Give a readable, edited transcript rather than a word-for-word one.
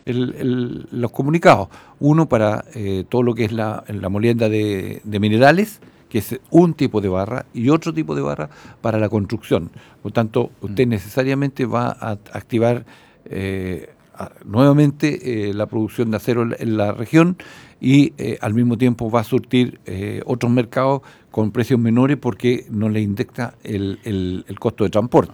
los comunicados. Uno para todo lo que es la molienda de minerales, que es un tipo de barra, y otro tipo de barra para la construcción. Por tanto, usted necesariamente va a activar nuevamente la producción de acero en la región y al mismo tiempo va a surtir otros mercados con precios menores porque no le indexta el costo de transporte.